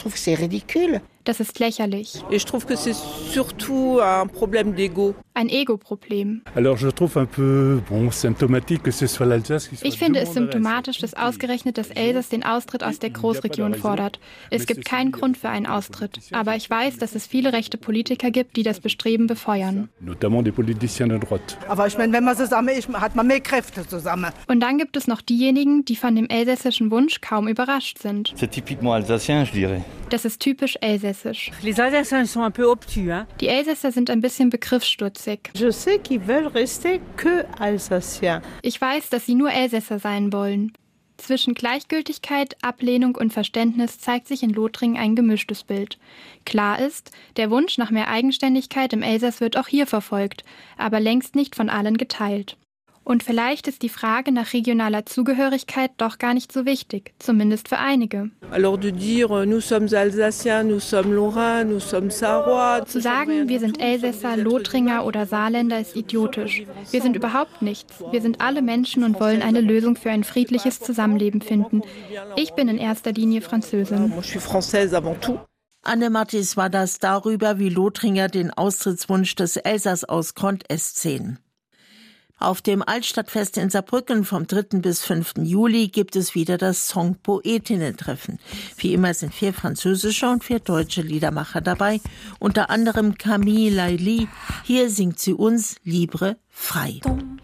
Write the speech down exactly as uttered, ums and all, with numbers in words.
trouve que c'est ridicule. Das ist lächerlich. Et je trouve que c'est surtout un problème d'ego. Ein Ego-Problem. Alors je trouve un peu bon symptomatique que ce soit l'Alsace qui soit. Ich finde es symptomatisch, dass ausgerechnet das Elsass den Austritt aus der Großregion fordert. Es gibt keinen Grund für einen Austritt. Aber ich weiß, dass es viele rechte Politiker gibt, die das Bestreben befeuern. Notamment des politiciens de droite. Aber ich meine, wenn man zusammen ist, hat man mehr Kräfte zusammen. Und dann gibt es noch diejenigen, die von dem elsässischen Wunsch kaum überrascht sind. C'est typiquement alsacien, je dirais. Das ist typisch elsässisch. Les Alsaciens sont un peu obtus, hein? Die Elsässer sind ein bisschen begriffsstutzig. Je sais qu'ils veulent rester que Alsaciens. Ich weiß, dass sie nur Elsässer sein wollen. Zwischen Gleichgültigkeit, Ablehnung und Verständnis zeigt sich in Lothringen ein gemischtes Bild. Klar ist, der Wunsch nach mehr Eigenständigkeit im Elsass wird auch hier verfolgt, aber längst nicht von allen geteilt. Und vielleicht ist die Frage nach regionaler Zugehörigkeit doch gar nicht so wichtig, zumindest für einige. Alors de dire, nous sommes Alsaciens, nous sommes Lorrains, nous sommes Sarrois. Zu sagen, wir sind Elsässer, Lothringer oder Saarländer ist idiotisch. Wir sind überhaupt nichts. Wir sind alle Menschen und wollen eine Lösung für ein friedliches Zusammenleben finden. Ich bin in erster Linie Französin. Je suis française avant tout. Anne Matthies war das darüber, wie Lothringer den Austrittswunsch des Elsass aus Grund-S sehen. Auf dem Altstadtfest in Saarbrücken vom dritten bis fünften Juli gibt es wieder das Song-Poetinnen-Treffen. Wie immer sind vier französische und vier deutsche Liedermacher dabei, unter anderem Camille Lailly. Hier singt sie uns Libre frei.